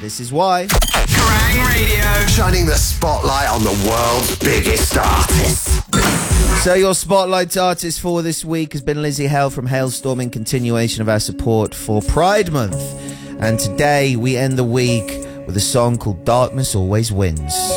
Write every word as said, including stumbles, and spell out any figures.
This is why. Kerrang Radio, shining the spotlight on the world's biggest artists. So your spotlight artist for this week has been Lizzie Hale from Hailstorm, in continuation of our support for Pride Month. And today we end the week with a song called Darkness Always Wins.